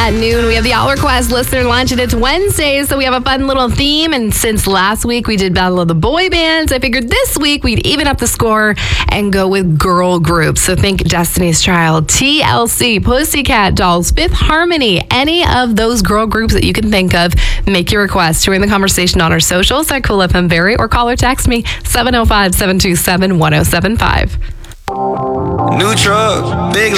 at noon. We have the All Request listener lunch, and it's Wednesday, so we have a fun little theme. And since last week we did Battle of the Boy Bands, I figured this week we'd even up the score and go with girl groups. So think Destiny's Child, TLC, Pussycat Dolls, Fifth Harmony, any of those girl groups that you can think of. Make your request. Join the conversation on our socials at Cool FM Very, or call or text me 705-727-1075. New truck, big